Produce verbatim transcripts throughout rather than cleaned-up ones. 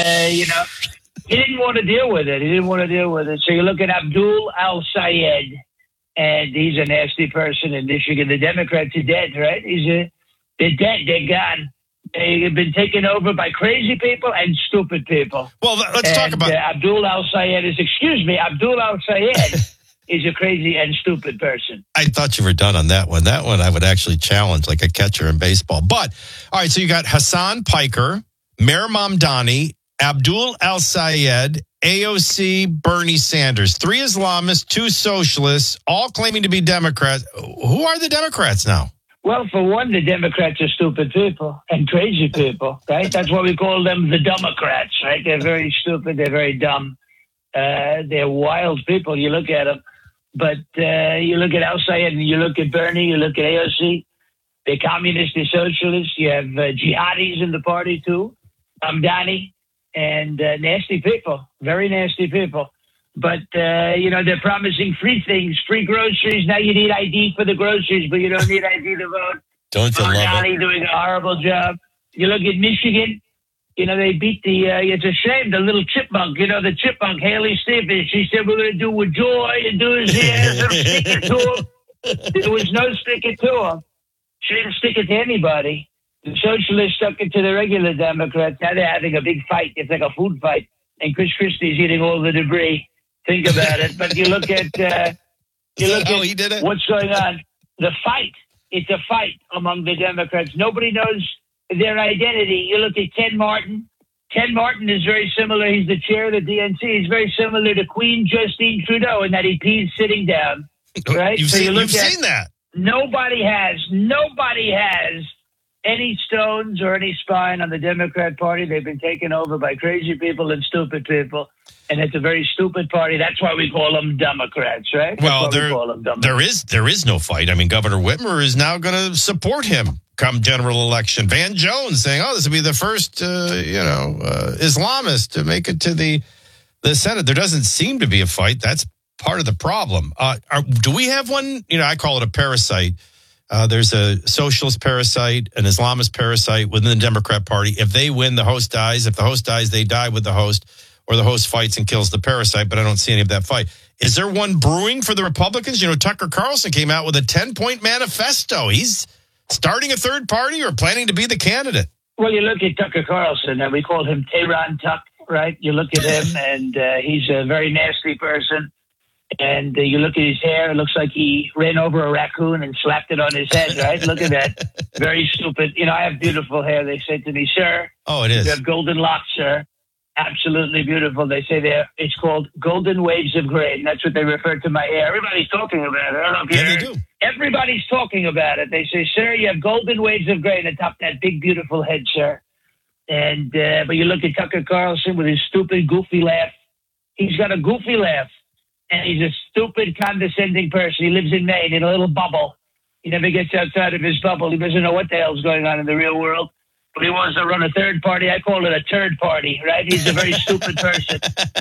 uh, you know, he didn't want to deal with it. He didn't want to deal with it. So you look at Abdul Al-Sayed, and he's a nasty person in Michigan. The Democrats are dead, right? He's a, they're dead. They're gone. They've been taken over by crazy people and stupid people. Well, let's and, talk about... Uh, Abdul Al-Sayed is, excuse me, Abdul Al-Sayed is a crazy and stupid person. I thought you were done on that one. That one I would actually challenge like a catcher in baseball. But, all right, so you got Hassan Piker, Mayor Mamdani, Abdul Al-Sayed, A O C, Bernie Sanders. Three Islamists, two socialists, all claiming to be Democrats. Who are the Democrats now? Well, for one, the Democrats are stupid people and crazy people, right? That's why we call them the Democrats, right? They're very stupid. They're very dumb. Uh, they're wild people. You look at them. But uh, you look at Al-Sayed and you look at Bernie, you look at A O C. They're communists, they're socialists. You have uh, jihadis in the party, too. Mamdani. And uh, nasty people, very nasty people. But, uh, you know, they're promising free things, free groceries. Now you need I D for the groceries, but you don't need I D to vote. Don't you love it? doing a horrible job. You look at Michigan, you know, they beat the, uh, it's a shame, the little chipmunk, you know, the chipmunk, Haley Stevens. She said, we're going to do with joy and do his ears and stick it to him. There was no stick it to him. She didn't stick it to anybody. The socialists stuck it to the regular Democrats. Now they're having a big fight. It's like a food fight. And Chris Christie's eating all the debris. Think about it. But you look at, uh, you look oh, at he did it? what's going on. The fight. It's a fight among the Democrats. Nobody knows their identity. You look at Ken Martin. Ken Martin is very similar. He's the chair of the D N C. He's very similar to Queen Justine Trudeau in that he pees sitting down. Right? You've, so seen, you you've at, seen that. Nobody has. Nobody has any stones or any spine on the Democrat Party. They've been taken over by crazy people and stupid people. And it's a very stupid party. That's why we call them Democrats, right? That's well, why there, we call them Democrats. there is there is no fight. I mean, Governor Whitmer is now going to support him come general election. Van Jones saying, oh, this will be the first, uh, you know, uh, Islamist to make it to the, the Senate. There doesn't seem to be a fight. That's part of the problem. Uh, are, do we have one? You know, I call it a parasite. Uh, there's a socialist parasite, an Islamist parasite within the Democrat Party. If they win, the host dies. If the host dies, they die with the host, or the host fights and kills the parasite, but I don't see any of that fight. Is there one brewing for the Republicans? You know, Tucker Carlson came out with a ten-point manifesto. He's starting a third party or planning to be the candidate. Well, you look at Tucker Carlson, and we call him Tehran Tuck, right? You look at him, and uh, he's a very nasty person. And uh, you look at his hair, it looks like he ran over a raccoon and slapped it on his head, right? Look at that. Very stupid. You know, I have beautiful hair. They say to me, sir. Oh, it is. You have golden locks, sir. Absolutely beautiful. They say there it's called golden waves of gray. And that's what they refer to my hair. Everybody's talking about it. I don't know if you Yeah, heard. they do. Everybody's talking about it. They say, sir, you have golden waves of gray on top of that big, beautiful head, sir. And, uh, but you look at Tucker Carlson with his stupid, goofy laugh. He's got a goofy laugh. And he's a stupid, condescending person. He lives in Maine in a little bubble. He never gets outside of his bubble. He doesn't know what the hell's going on in the real world. But he wants to run a third party. I call it a turd party, right? He's a very stupid person.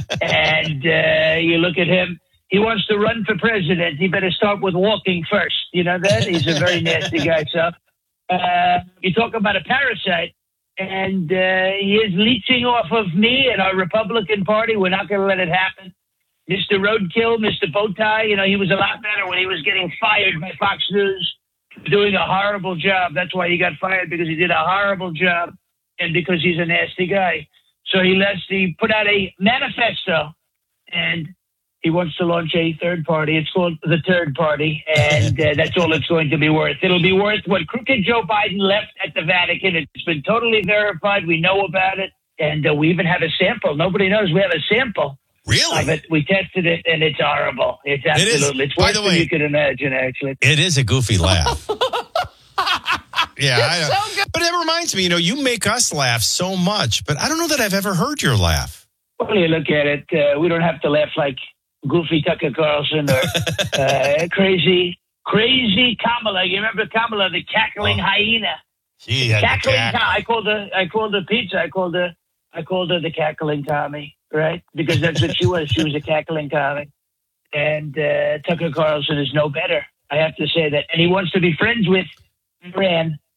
And uh, you look at him. He wants to run for president. He better start with walking first. You know that? He's a very nasty guy. So uh, you talk about a parasite. And uh, he is leeching off of me and our Republican Party. We're not going to let it happen. Mister Roadkill, Mister Bowtie, you know, he was a lot better when he was getting fired by Fox News, doing a horrible job. That's why he got fired, because he did a horrible job and because he's a nasty guy. So he lets, he put out a manifesto, and he wants to launch a third party. It's called the Third Party, and uh, that's all it's going to be worth. It'll be worth what crooked Joe Biden left at the Vatican. It's been totally verified. We know about it, and uh, we even have a sample. Nobody knows we have a sample. Really? Of it. We tested it, and it's horrible. It's absolutely. It is, it's worse by the than way, you could imagine, actually. It is a goofy laugh. Yeah, I know. So good. But it reminds me, you know, you make us laugh so much, but I don't know that I've ever heard your laugh. Well, you look at it, uh, we don't have to laugh like goofy Tucker Carlson or uh, crazy, crazy Kamala. You remember Kamala, the cackling oh. hyena? She had cackling cackle. Tom. I called her. I called her pizza. I called her. I called her the cackling Tommy, right? Because that's what she was. She was a cackling Tommy. And uh, Tucker Carlson is no better. I have to say that. And he wants to be friends with Iran.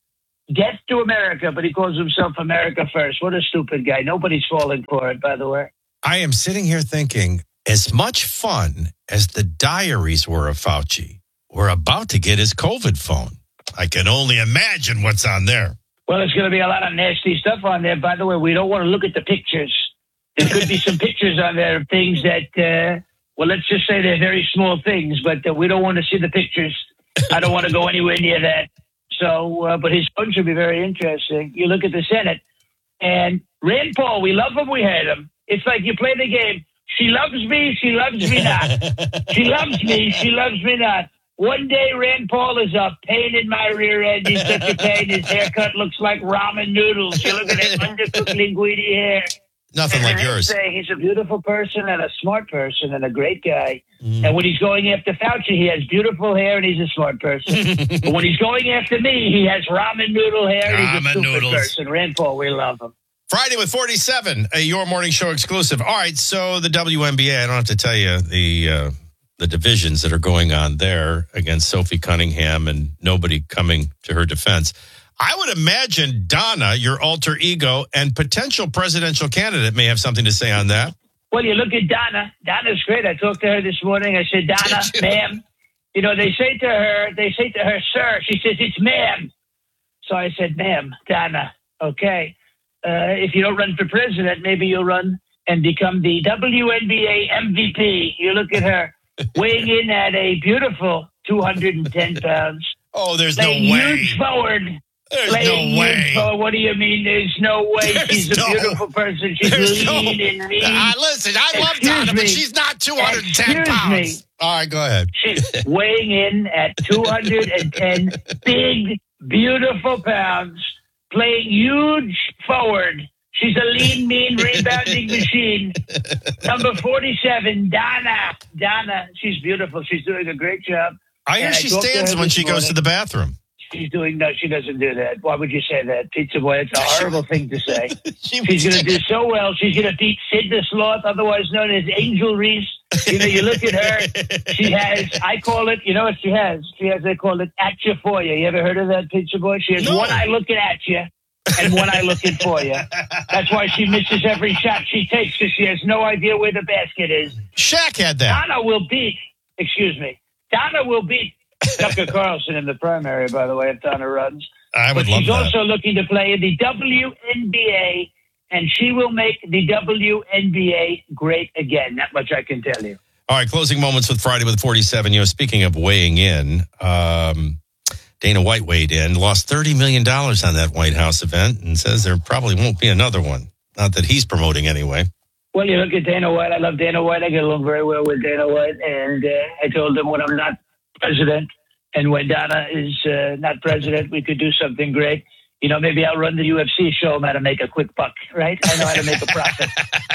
death to America, but he calls himself America First. What a stupid guy. Nobody's falling for it, by the way. I am sitting here thinking, as much fun as the diaries were of Fauci, we're about to get his COVID phone. I can only imagine what's on there. Well, there's going to be a lot of nasty stuff on there. By the way, we don't want to look at the pictures. There could be some pictures on there of things that, uh, well, let's just say they're very small things, but uh, we don't want to see the pictures. I don't want to go anywhere near that. So, uh, but his phone should be very interesting. You look at the Senate, and Rand Paul, we love him, we hate him. It's like you play the game. She loves me, she loves me not. She loves me, she loves me not. One day, Rand Paul is a pain in my rear end. He's such a pain. His haircut looks like ramen noodles. You look at that undercooked linguine hair. Nothing and like yours. Say he's a beautiful person and a smart person and a great guy. Mm. And when he's going after Fauci, he has beautiful hair and he's a smart person. But when he's going after me, he has ramen noodle hair and he's Ramen a stupid noodles. person. Rand Paul, we love him. Friday with forty-seven, a Your Morning Show exclusive. All right, so the W N B A, I don't have to tell you the uh, the divisions that are going on there against Sophie Cunningham and nobody coming to her defense. I would imagine Donna, your alter ego and potential presidential candidate, may have something to say on that. Well, you look at Donna. Donna's great. I talked to her this morning. I said, Donna, ma'am. You know, they say to her, they say to her, sir. She says, it's ma'am. So I said, ma'am, Donna, okay. Uh, if you don't run for president, maybe you'll run and become the W N B A M V P. You look at her weighing in at a beautiful two hundred ten pounds. Oh, there's no playing way. Huge forward. There's playing no way. Huge forward. What do you mean there's no way? There's She's a no- beautiful person. She's there's lean no- and mean. Uh, listen, I love Excuse Donna, me. but she's not two hundred ten Excuse pounds. me. All right, go ahead. She's weighing in at two hundred ten big, beautiful pounds, playing huge forward. She's a lean, mean, rebounding machine. Number forty-seven, Donna. Donna, she's beautiful. She's doing a great job. I hear And I she talked to stands her when this she goes morning. to the bathroom. She's doing, no, she doesn't do that. Why would you say that? Pizza Boy, it's a horrible thing to say. She She's going to do so well. She's going to beat Sid the Sloth, otherwise known as Angel Reese. You know, you look at her, she has, I call it, you know what she has? She has, they call it at you for you. You ever heard of that, Pizza Boy? She has No. one eye looking at you and one eye looking for you. That's why she misses every shot she takes, because she has no idea where the basket is. Shaq had that. Donna will beat, excuse me, Donna will beat Tucker Carlson in the primary, by the way, if Donna runs. I would But love she's that. also looking to play in the W N B A, and she will make the W N B A great again. That much I can tell you. All right, closing moments with Friday with forty-seven. You know, speaking of weighing in, um, Dana White weighed in, lost thirty million dollars on that White House event, and says there probably won't be another one. Not that he's promoting anyway. Well, you look at Dana White. I love Dana White. I get along very well with Dana White. And uh, I told him when I'm not president and when Donna is uh, not president, we could do something great. You know, maybe I'll run the U F C, show him how to make a quick buck, right? I know how to make a profit.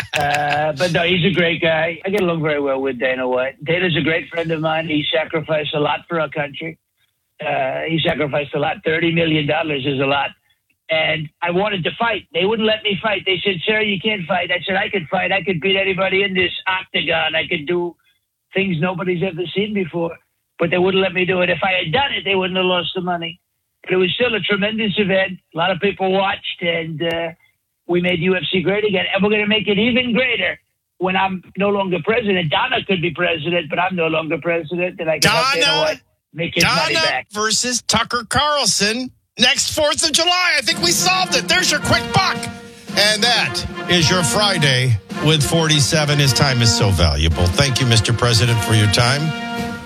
Uh, but no, he's a great guy. I get along very well with Dana White. Dana's a great friend of mine. He sacrificed a lot for our country. Uh, he sacrificed a lot. thirty million dollars is a lot. And I wanted to fight. They wouldn't let me fight. They said, Sarah, you can't fight. I said, I could fight. I could beat anybody in this octagon. I could do things nobody's ever seen before. But they wouldn't let me do it. If I had done it, they wouldn't have lost the money. But it was still a tremendous event. A lot of people watched, and uh, we made U F C great again. And we're going to make it even greater when I'm no longer president. Donna could be president, but I'm no longer president. And I can help Dana Donna, White make his money Donna back. versus Tucker Carlson next fourth of July. I think we solved it. There's your quick buck. And that is your Friday with forty-seven. His time is so valuable. Thank you, Mister President, for your time.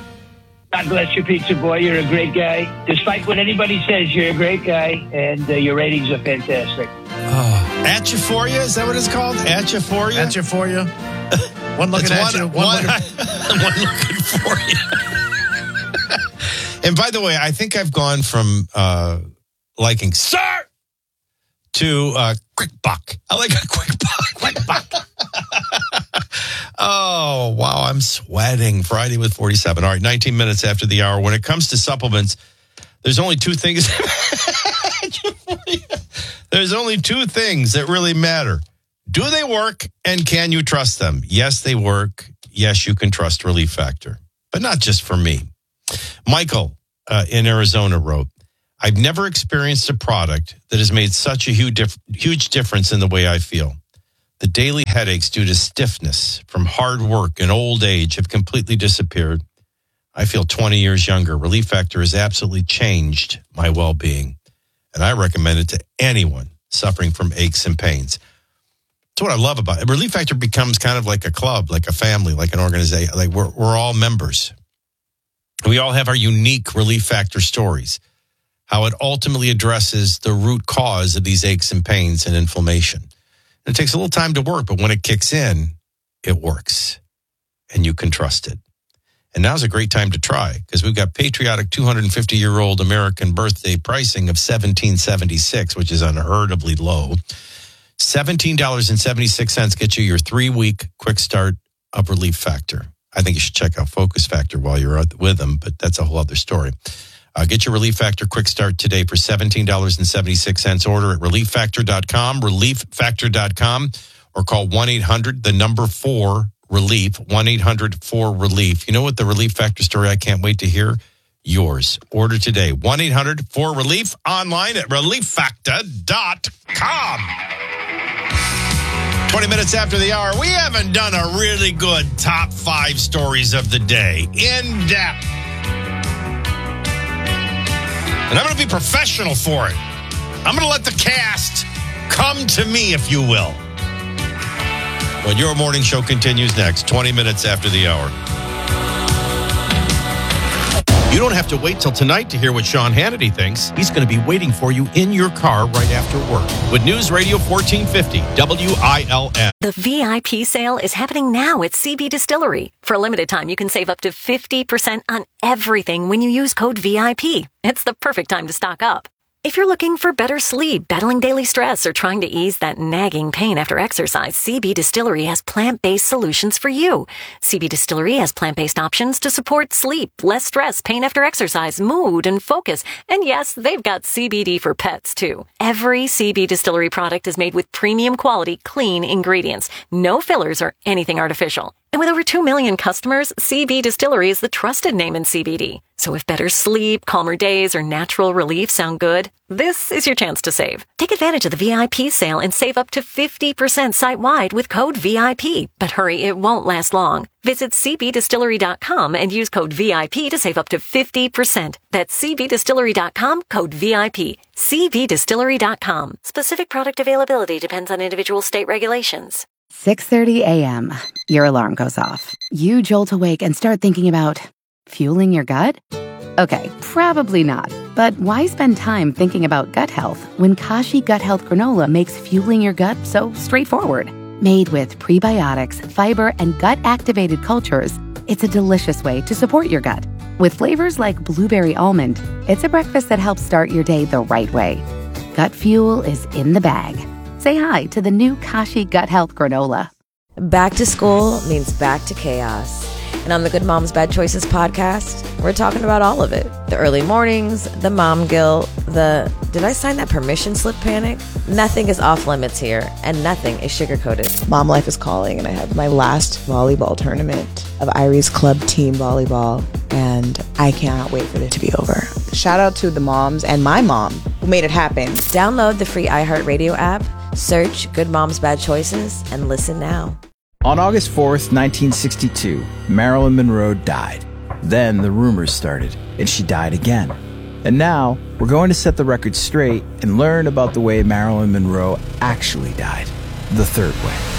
God bless you, Pizza Boy. You're a great guy. Despite what anybody says, you're a great guy, and uh, your ratings are fantastic. Oh. At you for you? Is that what it's called? At you for you? At you for you. One looking It's at one, you. One, one, looking. one looking for you. And by the way, I think I've gone from uh, liking sir to uh, quick buck. I like a quick buck. Quick buck. Oh, wow. I'm sweating. Friday with forty-seven. All right, nineteen minutes after the hour. When it comes to supplements, there's only two things. There's only two things that really matter. Do they work, and can you trust them? Yes, they work. Yes, you can trust Relief Factor, but not just for me. Michael uh, in Arizona wrote, I've never experienced a product that has made such a huge, dif- huge difference in the way I feel. The daily headaches due to stiffness from hard work and old age have completely disappeared. I feel twenty years younger. Relief Factor has absolutely changed my well-being, and I recommend it to anyone suffering from aches and pains. That's what I love about it. Relief Factor becomes kind of like a club, like a family, like an organization. Like we're we're all members. We all have our unique Relief Factor stories, how it ultimately addresses the root cause of these aches and pains and inflammation. And it takes a little time to work, but when it kicks in, it works, and you can trust it. And now's a great time to try, because we've got patriotic two hundred fifty-year-old American birthday pricing of seventeen seventy-six, which is unheardably low. seventeen dollars and seventy-six cents gets you your three-week quick start of Relief Factor. I think you should check out Focus Factor while you're with them, but that's a whole other story. Uh, get your Relief Factor quick start today for seventeen dollars and seventy-six cents. Order at relief factor dot com, relief factor dot com, or call one eight hundred, the number four, relief, one eight hundred four relief. You know what the Relief Factor story I can't wait to hear? Yours. Order today, one eight hundred four relief, online at relief factor dot com. twenty minutes after the hour, we haven't done a really good top five stories of the day. In depth. And I'm going to be professional for it. I'm going to let the cast come to me, if you will. When your morning show continues next, twenty minutes after the hour. You don't have to wait till tonight to hear what Sean Hannity thinks. He's going to be waiting for you in your car right after work with News Radio fourteen fifty W I L N. The V I P sale is happening now at C B Distillery. For a limited time, you can save up to fifty percent on everything when you use code V I P. It's the perfect time to stock up. If you're looking for better sleep, battling daily stress, or trying to ease that nagging pain after exercise, C B Distillery has plant-based solutions for you. C B Distillery has plant-based options to support sleep, less stress, pain after exercise, mood, and focus. And yes, they've got C B D for pets, too. Every C B Distillery product is made with premium quality, clean ingredients. No fillers or anything artificial. And with over two million customers, C B Distillery is the trusted name in C B D. So if better sleep, calmer days, or natural relief sound good, this is your chance to save. Take advantage of the V I P sale and save up to fifty percent site-wide with code V I P. But hurry, it won't last long. Visit c b distillery dot com and use code V I P to save up to fifty percent. That's c b distillery dot com, code V I P. c b distillery dot com. Specific product availability depends on individual state regulations. six thirty a.m. Your alarm goes off. You jolt awake and start thinking about fueling your gut? Okay, probably not. But why spend time thinking about gut health when Kashi Gut Health Granola makes fueling your gut so straightforward? Made with prebiotics, fiber, and gut-activated cultures, it's a delicious way to support your gut. With flavors like blueberry almond, it's a breakfast that helps start your day the right way. Gut fuel is in the bag. Say hi to the new Kashi Gut Health Granola. Back to school means back to chaos. And on the Good Moms Bad Choices podcast, we're talking about all of it. The early mornings, the mom guilt, the did I sign that permission slip panic? Nothing is off limits here, and nothing is sugar-coated. Mom life is calling, and I have my last volleyball tournament of Irie's club team volleyball, and I cannot wait for it to be over. Shout out to the moms and my mom who made it happen. Download the free iHeartRadio app, search Good Moms Bad Choices, and listen now. On August fourth, nineteen sixty-two, Marilyn Monroe died. Then the rumors started, and she died again. And now, we're going to set the record straight and learn about the way Marilyn Monroe actually died. The third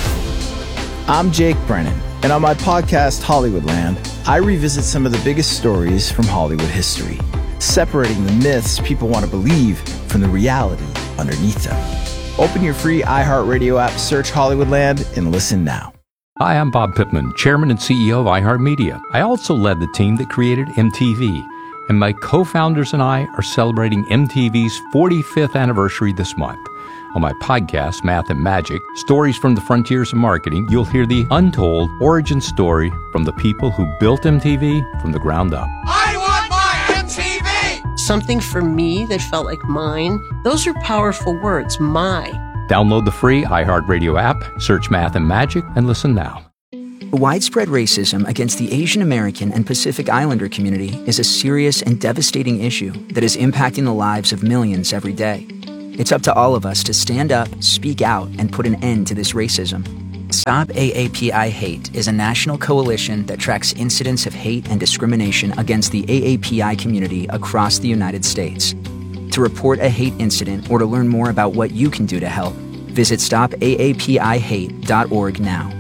way. I'm Jake Brennan, and on my podcast, Hollywoodland, I revisit some of the biggest stories from Hollywood history, separating the myths people want to believe from the reality underneath them. Open your free iHeartRadio app, search Hollywoodland, and listen now. Hi, I'm Bob Pittman, Chairman and C E O of iHeartMedia. I also led the team that created M T V, and my co-founders and I are celebrating M T V's forty-fifth anniversary this month. On my podcast, Math and Magic, Stories from the Frontiers of Marketing, you'll hear the untold origin story from the people who built M T V from the ground up. I want my M T V! Something for me that felt like mine. Those are powerful words, my. Download the free iHeartRadio app, search Math and Magic, and listen now. Widespread racism against the Asian American and Pacific Islander community is a serious and devastating issue that is impacting the lives of millions every day. It's up to all of us to stand up, speak out, and put an end to this racism. Stop A A P I Hate is a national coalition that tracks incidents of hate and discrimination against the A A P I community across the United States. To report a hate incident or to learn more about what you can do to help, visit stop A A P I hate dot org now.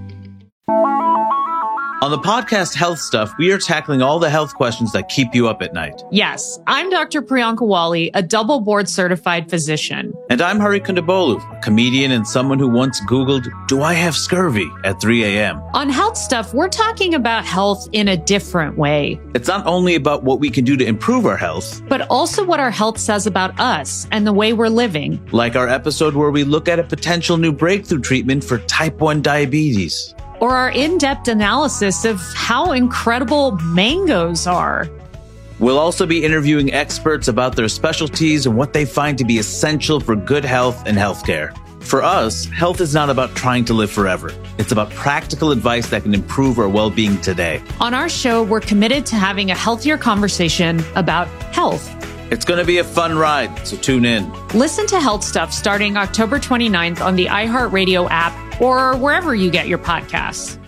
On the podcast Health Stuff, we are tackling all the health questions that keep you up at night. Yes, I'm Doctor Priyanka Wali, a double board certified physician. And I'm Hari Kondabolu, a comedian and someone who once Googled, do I have scurvy at three a.m. On Health Stuff, we're talking about health in a different way. It's not only about what we can do to improve our health, but also what our health says about us and the way we're living. Like our episode where we look at a potential new breakthrough treatment for type one diabetes. Or our in-depth analysis of how incredible mangoes are. We'll also be interviewing experts about their specialties and what they find to be essential for good health and healthcare. For us, health is not about trying to live forever. It's about practical advice that can improve our well-being today. On our show, we're committed to having a healthier conversation about health. It's going to be a fun ride, so tune in. Listen to Health Stuff starting October twenty-ninth on the iHeartRadio app or wherever you get your podcasts.